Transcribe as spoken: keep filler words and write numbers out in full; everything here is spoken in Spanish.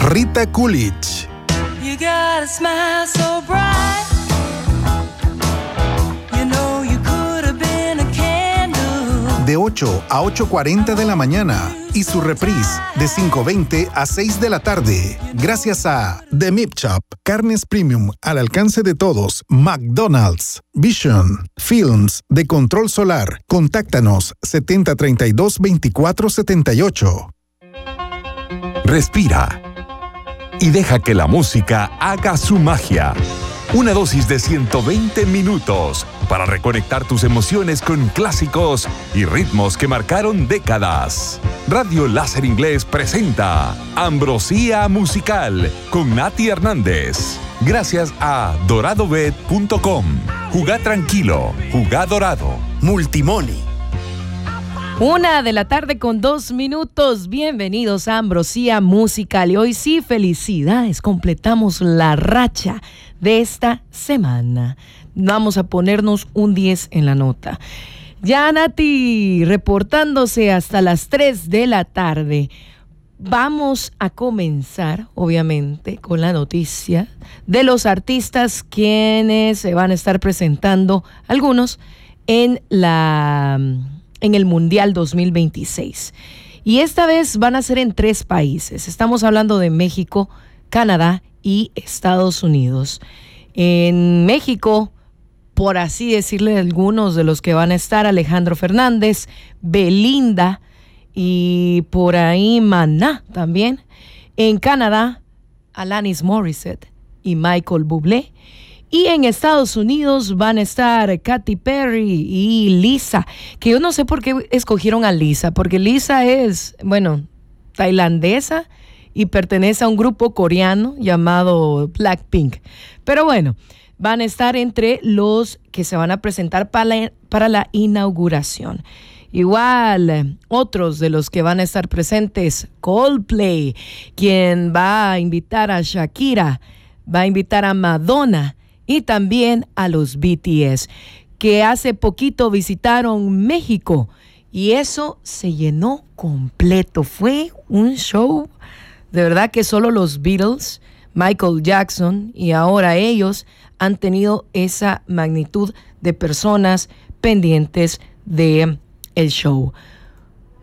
Rita Coolidge. You got a smile so bright. You know you could have been a candle. De ocho a ocho cuarenta de la mañana y su reprise de cinco veinte a seis de la tarde. Gracias a The Meat Shop, carnes premium al alcance de todos. McDonald's, Vision, Films de Control Solar. Contáctanos setenta treinta y dos veinticuatro setenta y ocho. Respira y deja que la música haga su magia. Una dosis de ciento veinte minutos para reconectar tus emociones con clásicos y ritmos que marcaron décadas. Radio Láser Inglés presenta Ambrosía Musical con Nati Hernández. Gracias a dorado bet punto com. Jugá tranquilo, jugá dorado. Multimoney. Una de la tarde con dos minutos. Bienvenidos a Ambrosía Musical. Y hoy sí, felicidades. Completamos la racha de esta semana. Vamos a ponernos un diez en la nota. Ya Nati reportándose hasta las tres de la tarde. Vamos a comenzar, obviamente, con la noticia de los artistas quienes se van a estar presentando, algunos, en la... en el Mundial dos mil veintiséis. Y esta vez van a ser en tres países. Estamos hablando de México, Canadá y Estados Unidos. En México, por así decirle, algunos de los que van a estar: Alejandro Fernández, Belinda y por ahí Maná también. En Canadá, Alanis Morissette y Michael Bublé. Y en Estados Unidos van a estar Katy Perry y Lisa, que yo no sé por qué escogieron a Lisa, porque Lisa es, bueno, tailandesa y pertenece a un grupo coreano llamado Blackpink. Pero bueno, van a estar entre los que se van a presentar para la, para la inauguración. Igual, otros de los que van a estar presentes, Coldplay, quien va a invitar a Shakira, va a invitar a Madonna, y también a los B T S, que hace poquito visitaron México y eso se llenó completo. Fue un show, de verdad que solo los Beatles, Michael Jackson y ahora ellos han tenido esa magnitud de personas pendientes de el show.